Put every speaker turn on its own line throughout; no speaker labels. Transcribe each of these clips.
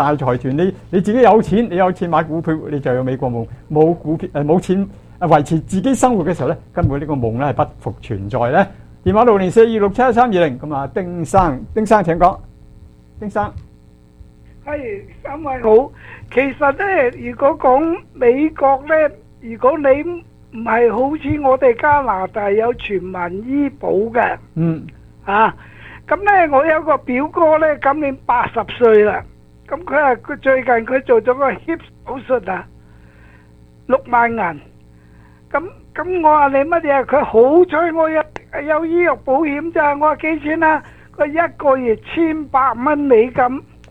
大財團，你自己有錢，你有錢買股票，你就有美國夢；冇股票冇錢維持自己生活嘅時候咧，根本呢個夢咧係不復存在咧。電話604267320，咁啊，丁生請講，丁生。
係三位好，其實咧，如果講美國咧，如果你唔係好似我哋加拿大有全民醫保嘅，咁咧我有個表哥咧，今年80歲啦，咁佢最近佢做咗個 hip 手術啊，6萬銀，咁我話你乜嘢？佢好彩我有醫藥保險咋，我話幾錢啊？佢一個月1800蚊美金。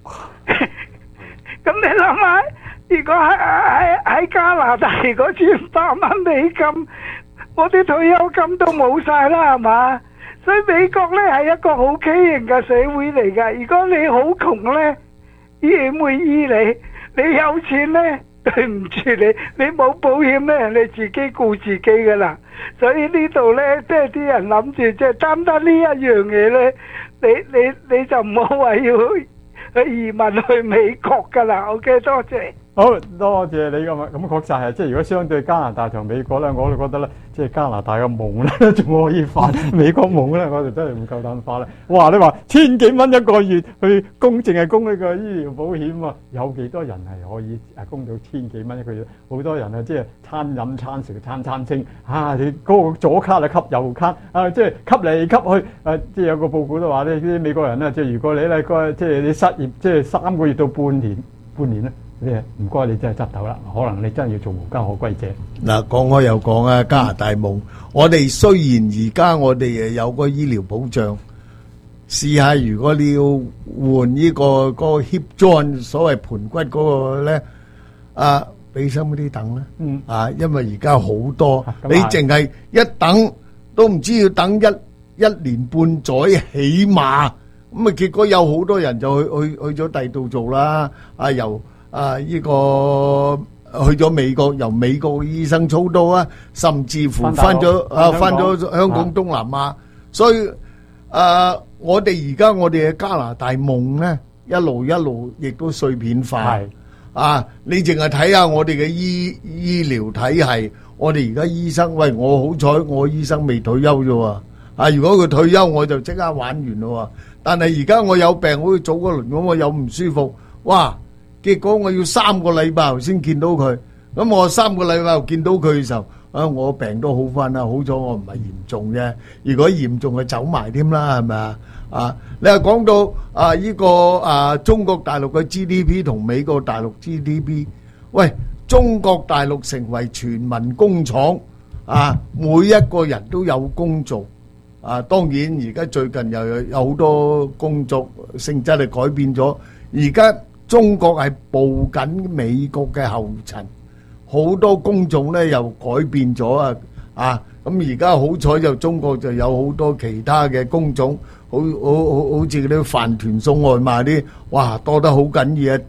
咁你諗下，如果喺加拿大，如果1800蚊美金，我啲退休金都冇晒啦，係嘛？所以美國呢係一個好畸形嘅社會嚟㗎。如果你好窮呢，醫院會醫你；你有錢呢，對唔住你冇保險呢，你自己顧自己㗎啦。所以呢度呢，即係啲人諗住即係單單呢一樣嘢呢，你就唔好話要去移民去美國㗎啦。OK， 多謝。
好多謝你咁確實係，即係如果相對加拿大同美國咧，我就覺得咧，即係加拿大嘅夢咧仲可以發，美國夢咧我就真係唔夠膽發啦。哇！你話千幾蚊一個月去供，淨係供呢個醫療保險啊，有幾多人係可以供到千幾蚊一個月？好多人啊，即係餐飲餐食餐清啊！你嗰個左卡啊吸右卡啊，即係吸嚟吸去即係有個報告都話呢啲美國人咧，即係如果你咧即係你失業，即係3個月到半年咧。唔該，你真係執頭啦，可能你真係要做無家可歸者。
嗱，講開又講啊，加拿大夢。我哋雖然而家我哋有個醫療保障，試下如果你要換呢個hip joint， 所謂盤骨嗰個咧，俾心嗰啲等啦。因為而家好多，你淨係一等都唔知要等一年半載起碼，咁啊結果有好多人就去咗第二度做啦。呢個去咗美國，由美國醫生操刀啊，甚至乎翻咗香港東南亞，所以我哋而家我哋嘅加拿大夢咧，一路亦都碎片化。你淨係睇下我哋嘅醫療體系，我哋而家醫生，喂，我好彩我醫生未退休啫喎，如果佢退休我就即刻玩完咯喎，但係而家我有病，好似早嗰輪咁，我有唔舒服，哇！結果我要3個禮拜後先見到佢，咁我3個禮拜後見到佢嘅時候，我病都好翻啦，好彩我唔係嚴重啫。如果嚴重就走埋添啦，係咪啊？你又講到呢個中國大陸嘅 GDP 同美國大陸 GDP， 喂，中國大陸成為全民工廠每一個人都有工做當然而家最近又有好多工作性質係改變咗，而家中國係步緊美國嘅後塵，好多工種咧又改變咗咁而家好彩就中國就有好多其他嘅工種，好似嗰啲飯團送外賣啲，哇多得好緊要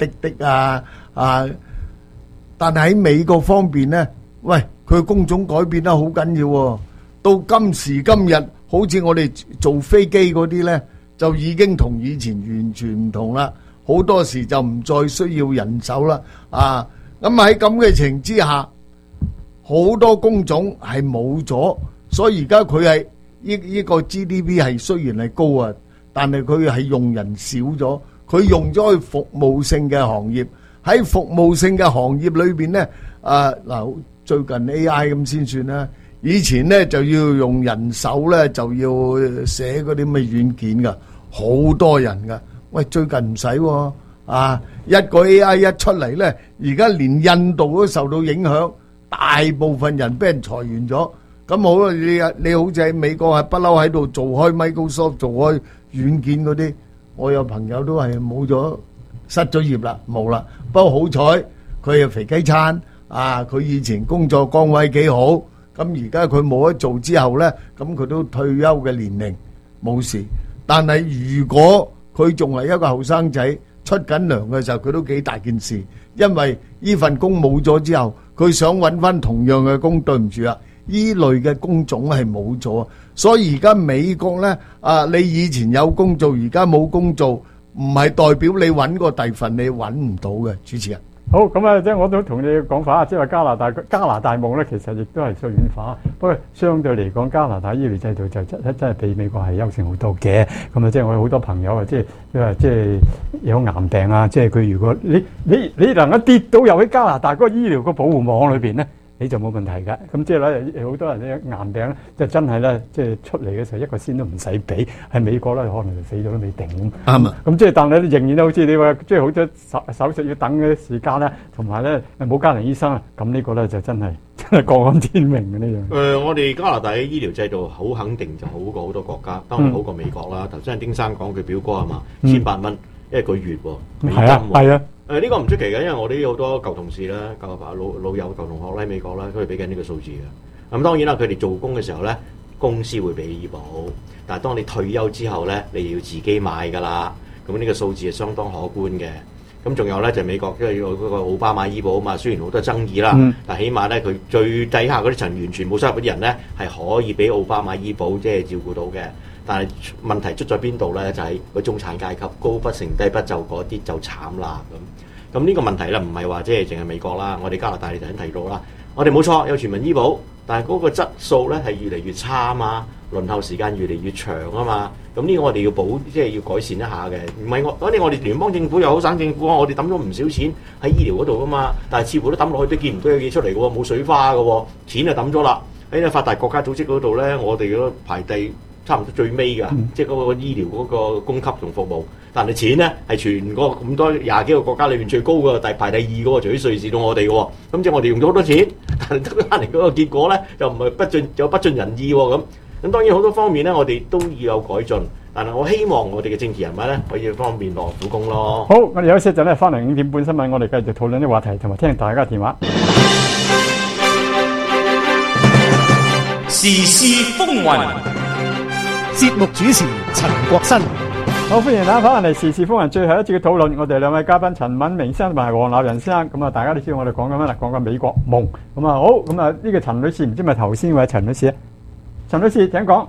但係喺美國方面咧，喂佢工種改變得好緊要喎，到今時今日，好似我哋做飛機嗰啲咧，就已經同以前完全唔同啦。好多時就唔再需要人手啦，咁喺咁嘅情況之下，好多工種係冇咗，所以而家佢係呢個 GDP 係雖然係高但係佢係用人少咗，佢用咗去服務性嘅行業，喺服務性嘅行業裏邊咧，最近 AI 咁先算啦，以前咧就要用人手咧，就要寫嗰啲咩軟件噶，好多人噶。喂，最近唔使喎，一個 AI 一出嚟咧，而家連印度都受到影響，大部分人俾人裁員咗。咁好啦，你好似喺美國係不嬲喺度做開 Microsoft 做開軟件嗰啲，我有朋友都係冇咗，失咗業啦，冇啦。不過好彩佢係肥雞餐，佢以前工作崗位幾好，咁而家佢冇得做之後咧，咁佢都退休嘅年齡冇事。但係如果佢仲係一個後生仔出緊糧嘅時候，佢都幾大件事，因為呢份工冇咗之後，佢想揾翻同樣嘅工，對唔住啊，呢類嘅工種係冇咗，所以而家美國呢，你以前有工做，而家冇工做， 唔係代表你揾個第份你揾唔到嘅，主持人。
好咁啊！即係我都同你講法，即係話加拿大夢咧，其實亦都係碎片化。不過相對嚟講，加拿大醫療制度就真係比美國係優勝好多嘅。咁啊，即係我有好多朋友啊，即係有癌病啊，即係佢如果你能夠跌到入喺加拿大嗰個醫療個保護網裏邊咧，你就冇問題㗎。咁即係咧，好多人咧癌病咧，就真係咧，即係出嚟嘅時候一個仙都唔使俾。喺美國咧，可能就死咗都未定咁。
啱啊！
咁即係但係仍然都好似你話，即係好多手術要等嘅時間咧，同埋咧冇家庭醫生啊，咁呢個咧就真係降暗天明嘅呢樣。
我哋加拿大嘅醫療制度好肯定就好過好多國家，當然好過美國啦。頭先丁生講佢表哥係嘛，1,800一個月喎，美金喎。係啊。呢個唔出奇嘅，因為我哋好多舊同事啦、老友、舊同學咧喺美國啦，佢哋俾緊呢個數字嘅。咁當然啦，佢哋做工嘅時候咧，公司會俾醫保，但係當你退休之後咧，你要自己買㗎啦。咁呢個數字係相當可觀嘅。咁仲有咧就係美國，因為有嗰個奧巴馬醫保啊嘛，雖然好多爭議啦，但起碼咧佢最底下嗰啲層完全冇收入嗰啲人咧係可以俾奧巴馬醫保即係照顧到嘅。但係問題出在邊度咧？就係個中產階級高不成低不就嗰啲就慘啦咁。咁呢個問題咧唔係話即係淨係美國啦，我哋加拿大你頭先提到啦，我哋冇錯有全民醫保，但係嗰個質素咧係越嚟越差啊嘛，輪候時間越嚟越長啊嘛。咁呢個我哋要即係要改善一下嘅。唔係我哋聯邦政府又好省政府啊，我哋抌咗唔少錢喺醫療嗰度噶嘛，但係似乎都抌落去都見唔到有嘢出嚟嘅喎，冇水花嘅喎，錢就抌咗啦。喺發達國家組織嗰度咧，我哋嗰排第差唔多最尾㗎，即係嗰個醫療嗰個供給同服務。但係錢咧係全個咁多20幾個國家裏面最高嘅，排第二嗰個，除咗瑞士到我哋嘅喎。咁即係我哋用咗好多錢，但係得翻嚟嗰個結果咧，又唔係不盡人意喎咁當然好多方面咧，我哋都要有改進。但係我希望我哋嘅政治人物咧，可以方便落苦功咯。
好，我哋休息一陣咧，翻嚟5點半新聞，我哋繼續討論啲話題，同埋聽大家電話。
時事風雲，
節目主持陳國新。
好，歡迎大家翻嚟時事風雲最後一節嘅討論。我哋兩位嘉賓陳敏明先生同埋黃立仁先生，咁啊，大家都知道我哋講緊咩啦？講緊美國夢。咁啊，好，咁啊，呢個陳女士唔知咪頭先位陳女士啊？陳女士請講。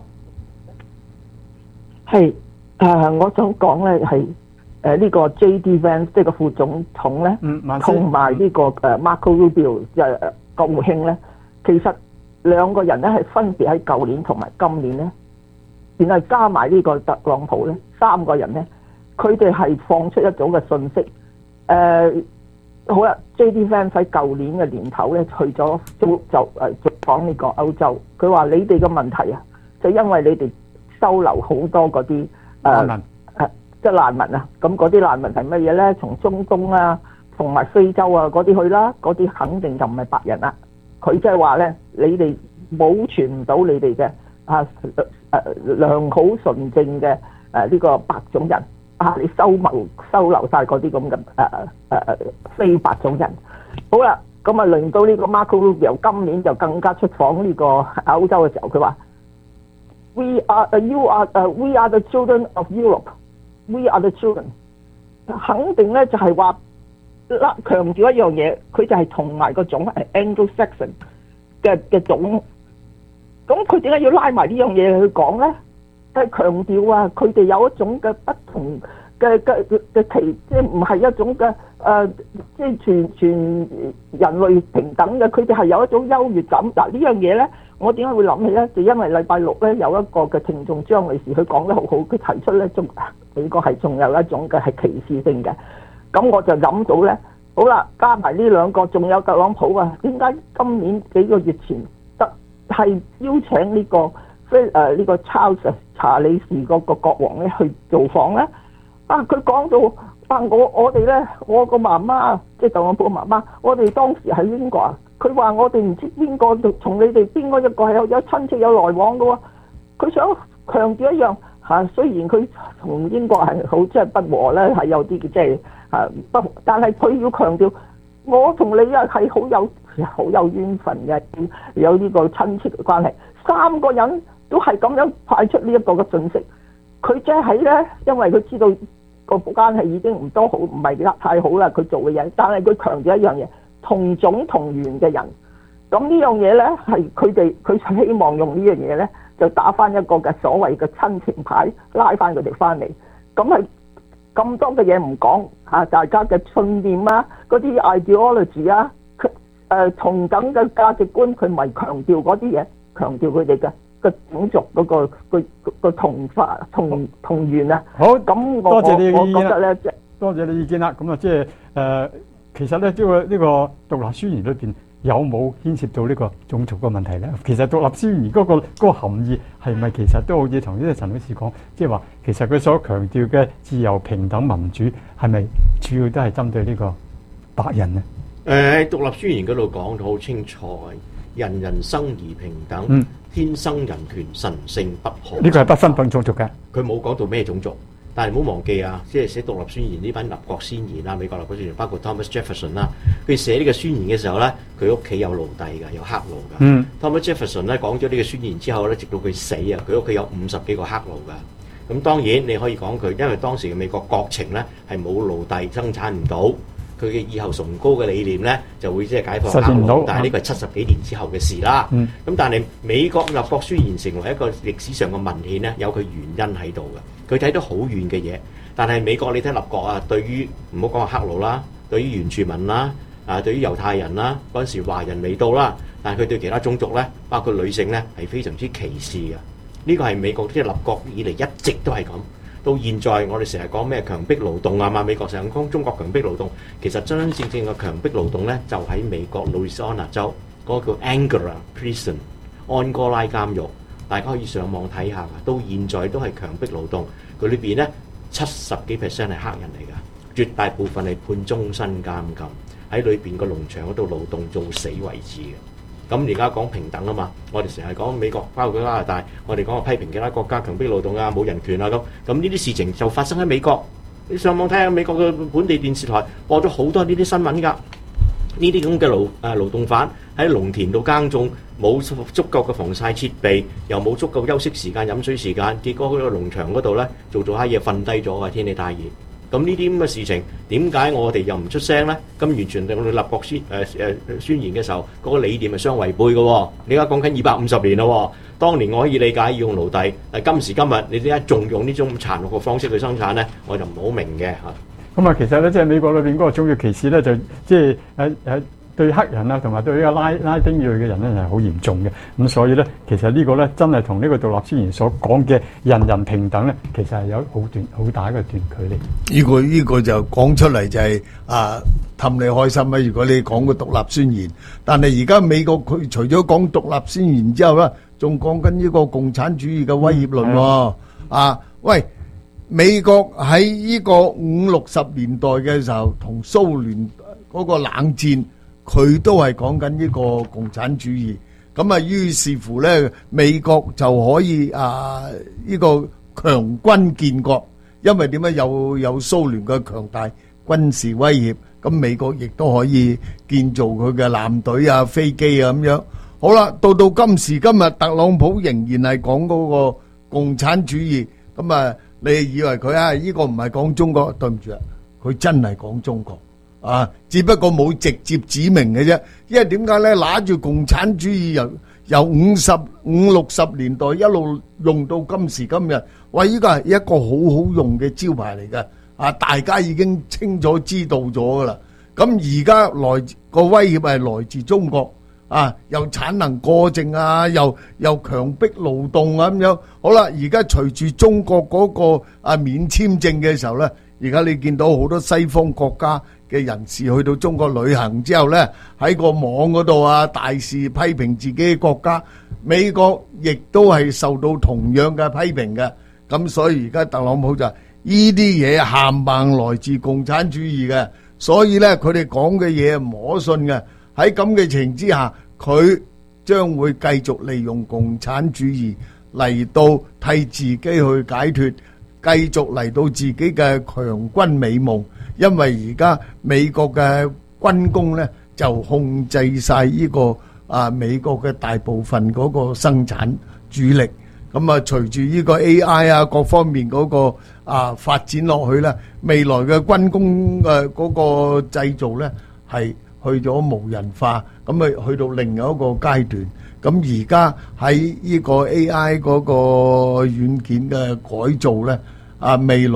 係我想講咧係呢個 J.D. Vance 即係個副總統咧，同埋呢個Marco Rubio 即係國務卿咧，其實兩個人咧係分別喺舊年同埋今年咧，然後加埋呢個特朗普咧，三個人咧，佢哋係放出一種嘅訊息。好啦 ，J.D. Vance 喺舊年嘅年頭咧去咗就講呢個歐洲，佢話你哋嘅問題啊，就因為你哋收留好多嗰啲即係難民啊，咁嗰啲難民係乜嘢咧？從中東啊，同埋非洲啊嗰啲去啦，嗰啲肯定就唔係白人啦。佢即係話咧，你哋保存唔到你哋嘅良好純正嘅呢個白種人啊！你收留晒嗰啲咁嘅非白種人。好啦，咁啊輪到呢個 Marco Rubio 今年就更加出訪呢個歐洲嘅時候，佢話：We are the children of Europe. We are the children。肯定咧就係話強調一樣嘢，佢就係同埋個種係 Anglo-Saxon 嘅種。咁佢點解要拉埋呢樣嘢去講咧？係強調啊，佢哋有一種嘅不同嘅其，即係唔係一種嘅即係全人類平等嘅，佢哋係有一種優越感。嗱呢樣嘢咧，我點解會諗起咧？就因為禮拜六咧有一個嘅聽眾張女士，佢講得好好，佢提出咧美國係仲有一種嘅係歧視性嘅。咁我就諗到咧，好啦，加埋呢兩個，仲有特朗普啊，點解今年幾個月前係邀請呢個呢個查理士嗰個國王咧去造訪咧？啊，佢講到我哋咧，我個媽媽即係特朗普媽媽，我哋當時喺英國啊，佢話我哋唔知邊個同你哋邊個一個係有親戚有來往嘅喎。佢想強調一樣嚇，雖然佢同英國係好即係不和咧，係有啲即係不，但係佢要強調我同你啊係好有緣分嘅，有呢個親戚嘅關係。三個人都係咁樣派出呢一個嘅訊息，佢即係咧，因為佢知道個關係已經唔多好，唔係太好啦，佢做嘅嘢。但係佢強調一樣嘢，同種同源嘅人。咁呢樣嘢咧係佢希望用呢樣嘢咧，就打翻一個嘅所謂嘅親情牌，拉翻佢哋翻嚟。咁係咁多嘅嘢唔講嚇，大家嘅信念啊，嗰啲 ideology 啊，同等嘅價值觀，佢咪強調嗰啲嘢，強調佢哋嘅種族嗰個同源啊。
好，
咁
多謝你嘅意見啦。
多
謝你意見啦。咁啊，即係其實咧，呢個獨立宣言裏邊有冇牽涉到呢個種族嘅問題咧？其實獨立宣言嗰個含義係咪其實都好似同呢個陳女士講，即係話其實佢所強調嘅自由、平等、民主係咪主要都係針對呢個白人呢？
喺獨立宣言嗰度講到好清楚，人人生而平等，天生人權，神聖不可。
呢個係不分種族嘅。
佢冇講到咩種族。但係唔好忘記啊，即係寫獨立宣言呢班立國先賢啦，美國立國先賢包括 Thomas Jefferson 啦，佢寫呢個宣言嘅時候咧，佢屋企有奴隸㗎，有黑奴㗎。Thomas Jefferson 咧講咗呢個宣言之後咧，直到佢死啊，佢屋企有50幾個黑奴㗎。咁當然你可以講佢，因為當時嘅美國國情咧係冇奴隸生產唔到，佢嘅以後崇高嘅理念咧就會即係解放黑奴，但係呢個係70幾年之後嘅事啦。咁但係美國立國宣言成為一個歷史上嘅文獻咧，有佢原因喺度嘅。佢睇到好遠嘅嘢，但係美國你睇立國啊，對於唔好講係黑奴啦，對於原住民啦，對於猶太人啦，嗰陣時華人未到啦，但係佢對其他種族咧，包括女性咧，係非常之歧視嘅。呢個係美國即係立國以嚟一直都係咁。到現在我哋成日講咩強迫勞動啊嘛，美國成日講中國強迫勞動，其實真真正正嘅強迫勞動咧，就喺美國路易斯安那州嗰個叫 Angora Prison 安哥拉監獄。大家可以上網睇下㗎，到現在都係強迫勞動。佢裏邊咧70幾% 係黑人嚟㗎，絕大部分係判終身監禁，喺裏邊個農場嗰度勞動做死為止嘅。咁而家講平等啊嘛，我哋成日講美國包括加拿大，我哋講批評其他國家強迫勞動啊、冇人權啊咁呢啲事情就發生喺美國。你上網睇下美國嘅本地電視台播咗好多呢啲新聞㗎。呢啲咁嘅勞動犯喺農田度耕種，冇足夠嘅防曬設備，又冇足夠休息時間、飲水時間，結果喺個農場嗰度咧做下嘢瞓低咗啊！天氣太熱，咁呢啲咁嘅事情點解我哋又唔出聲咧？咁完全對我哋立國宣言嘅時候，嗰個理念係相違背嘅喎。你而家講緊250年咯，當年我可以理解要用奴隸，但今時今日你點解仲用呢種殘酷嘅方式去生產咧？我就唔好明嘅嚇。
咁啊，其實咧，即係美國裏邊嗰個種族歧視咧，就即係對黑人啊，同埋對呢個拉丁裔嘅人咧係好嚴重嘅。咁所以咧，其實呢個咧真係同呢個獨立宣言所講嘅人人平等咧，其實係有好大一個段距離。
呢個就講出嚟就係氹你開心啦。如果你講個獨立宣言，但係而家美國佢除咗講獨立宣言之後咧，仲講緊呢個共產主義嘅威脅論喎。喂！美國喺呢個50、60年代嘅時候，同蘇聯嗰個冷戰，佢都係講緊呢個共產主義。咁啊，於是乎咧，美國就可以呢個強軍建國，因為點解有蘇聯嘅強大軍事威脅，咁美國亦都可以建造佢嘅艦隊啊、飛機啊咁樣。好啦，到今時今日，特朗普仍然係講嗰個共產主義，咁啊。你以為佢呢個唔係講中國？對唔住啊，佢真係講中國只不過冇直接指明嘅啫。因為點解咧？拿住共產主義由50、60年代一路用到今時今日，喂，呢個係一個好好用嘅招牌嚟嘅大家已經清楚知道咗噶啦。咁而家個威脅係來自中國。又產能過剩又強迫勞動咁樣。好啦，而家隨住中國嗰個免簽證嘅時候咧，而家你見到好多西方國家嘅人士去到中國旅行之後咧，喺個網嗰度大肆批評自己嘅國家，美國亦都係受到同樣嘅批評嘅。咁所以而家特朗普就呢啲嘢冚唪唥來自共產主義嘅，所以咧佢哋講嘅嘢唔可信嘅。喺咁嘅情形之下，佢將會繼續利用共產主義嚟到替自己去解脫，繼續嚟到自己嘅強軍美夢。因為而家美國嘅軍工呢，就控制晒呢個美國嘅大部分嗰個生產主力。咁隨住呢個 AI 各方面嗰個發展落去呢，未來嘅軍工嗰個製造呢係去咗無人化，咁去到另一個階段。咁而家喺呢個 AI 嗰個軟件嘅改造呢，未來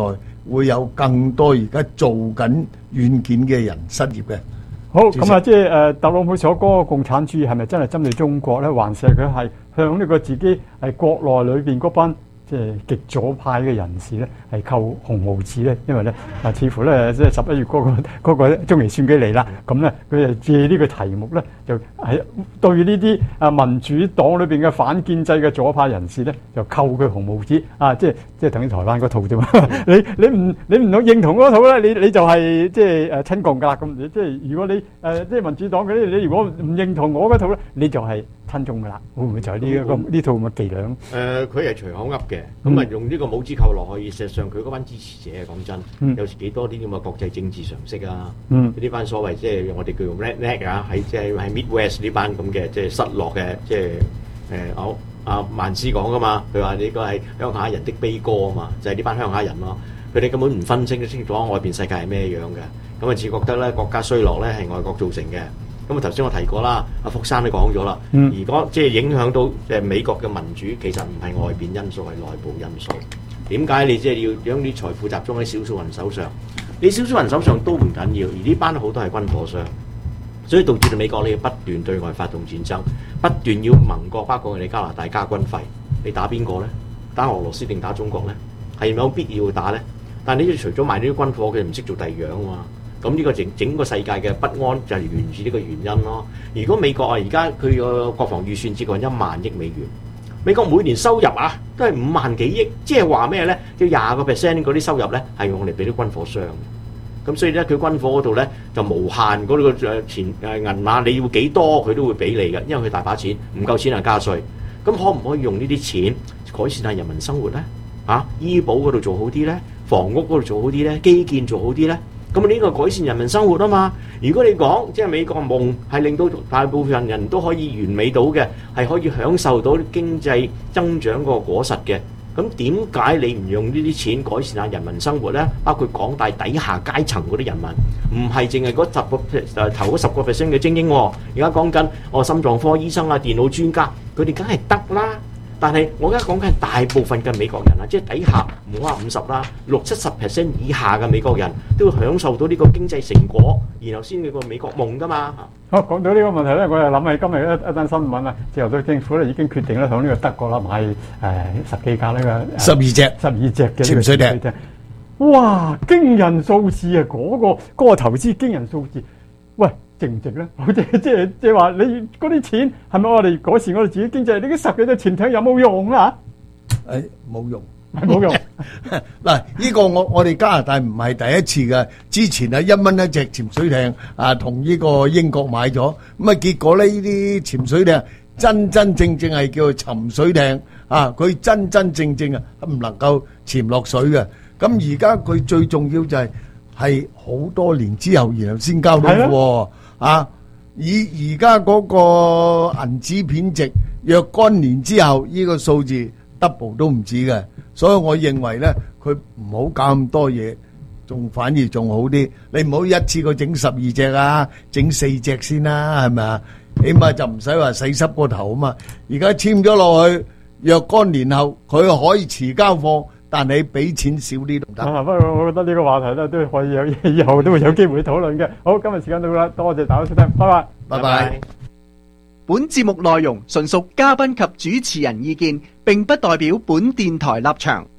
會有更多而家做緊軟件嘅人失業嘅。
好，咁啊，即係特朗普所講嘅共產主義係咪真係針對中國咧？還是佢係向呢個自己係國內裏邊嗰班即係極左派嘅人士咧，係扣紅帽子咧？因為咧似乎咧即係11月嗰個中期選舉嚟啦，咁咧佢就借呢個題目咧，就係對呢啲民主黨裏邊嘅反建制嘅左派人士咧，就扣佢紅帽子啊！即係等於台灣嗰套啫嘛。你唔認同嗰套咧，你就係即係親共㗎啦。咁即係如果你即係民主黨嗰啲，你如果唔認同我嗰套咧，你就係親中㗎啦。會唔會就係呢套咁嘅伎倆？
佢係隨口噏嘅，咁啊用呢個帽子扣落去，事實上佢嗰班支持者講真，有時幾多啲咁嘅國際政治常識啊？呢班所謂即係我哋叫做 redneck 啊，喺即係喺 Midwest 呢班咁嘅即係失落嘅即係阿曼斯講噶嘛，佢話呢個係鄉下人的悲歌啊嘛，就係呢班鄉下人咯。佢哋根本唔分清楚外邊世界係咩樣嘅，咁啊只覺得咧國家衰落咧係外國造成嘅。咁啊頭先我提過啦，阿福山都講咗啦，如果即係影響到美國嘅民主，其實唔係外邊因素，係內部因素。點解你即係要將啲財富集中喺少數人手上？你少數人手上都唔緊要，而呢班好多係軍火商，所以導致到美國你要不斷對外發動戰爭，不斷要盟國包括我哋加拿大加軍費。你打邊個咧？打俄羅斯定打中國咧？係咪有必要打咧？但係你除咗賣呢啲軍火，佢唔識做第二樣啊嘛。咁呢個整個世界嘅不安就係源自呢個原因咯。如果美國而家佢個國防預算接近1萬億美元，美國每年收入都係5萬幾億，即係話咩咧？要20% 嗰啲收入咧係用嚟俾啲軍火商嘅。咁所以咧，佢軍火嗰度咧就無限嗰個錢銀碼，你要幾多佢都會俾你嘅，因為佢大把錢，唔夠錢就加稅。咁可唔可以用呢啲錢改善下人民生活咧？醫保嗰度做好啲咧，房屋嗰度做好啲咧，基建做好啲咧？咁呢個改善人民生活啊嘛！如果你講即係美國夢係令到大部分人都可以完美到嘅，係可以享受到經濟增長個果實嘅，咁點解你唔用呢啲錢改善下人民生活呢？包括廣大底下階層嗰啲人民，唔係淨係嗰頭嗰10% 嘅精英喎。而家講緊心臟科醫生啊、電腦專家，佢哋梗係得啦。但係我而家講緊大部分嘅美國人啊，即係底下唔好話50啦，60-70% 以下嘅美國人都會享受到呢個經濟成果，然後先至個美國夢噶嘛。
好，講到呢個問題咧，我又諗起今日一單新聞啊，自由黨政府咧已經決定咧響呢個德國啦買10幾架呢個
12隻
嘅
潛水艇。
哇！驚人數字啊！嗰個投資驚人數字，喂！值唔值咧？即係話你嗰啲錢係咪我哋改善我哋自己經濟？你啲10幾隻潛艇有冇用啊？
冇用，
冇用。
嗱，呢個我哋加拿大唔係第一次嘅，之前係1蚊一隻潛水艇同呢個英國買咗，咁結果咧呢啲潛水艇真正係叫做沉水艇佢真正唔能夠潛落水嘅。咁而家佢最重要就係好多年之後，然後先交到貨。以而家嗰個銀紙貶值，若干年之後，呢個數字 double 都唔止嘅，所以我認為咧，佢唔好搞咁多嘢，反而仲好啲。你唔好一次過整12隻整4隻先啦，係咪啊？起碼就唔使話洗濕個頭啊嘛。而家簽咗落去，若干年後佢可以遲交貨。但你俾錢少啲都唔得。不過
我覺得呢個話題咧都可以以後都會有機會討論嘅。好，今日時間到啦，多謝大家收聽，拜拜，
拜拜。
本節目內容純屬嘉賓及主持人意見，並不代表本電台立場。